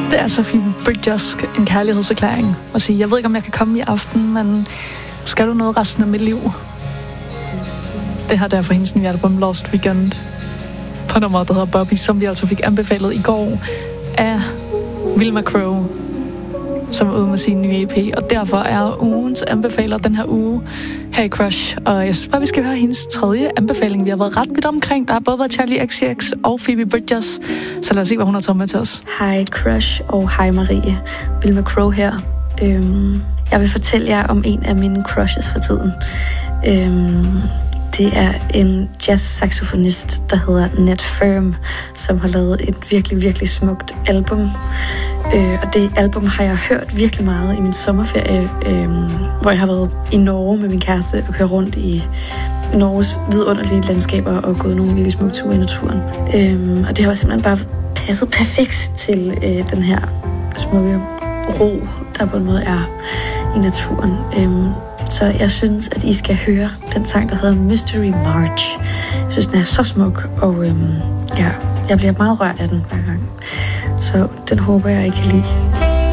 Det er så Phoebe Bridgers en kærlighedserklæring at sige, jeg ved ikke, om jeg kan komme i aften, men skal du noget resten af mit liv? Det her derfor hendes nye album Lost Weekend på nummeret, der hedder Bobby, som vi altså fik anbefalet i går af Vilma Crow, som er ude med sin nye EP, og derfor er ugens anbefaler den her uge her i Crush. Og jeg synes bare, vi skal høre hendes tredje anbefaling. Vi har været ret vidt omkring. Der har både været Charlie XCX og Phoebe Bridgers. Så lad os se, hvad hun har taget med til os. Hej Crush og hej Marie. Vilma Crow her. Jeg vil fortælle jer om en af mine crushes for tiden. Det er en jazz-saxofonist, der hedder Ned Firm, som har lavet et virkelig, virkelig smukt album. Og det album har jeg hørt virkelig meget i min sommerferie, hvor jeg har været i Norge med min kæreste og kørt rundt i Norges vidunderlige landskaber og gået nogle virkelig smukke ture i naturen. Og det har simpelthen bare passet perfekt til den her smukke ro, der på en måde er i naturen. Så jeg synes, at I skal høre den sang, der hedder Mystery March. Jeg synes, den er så smuk, og jeg bliver meget rørt af den hver gang. Så den håber jeg, I kan lide.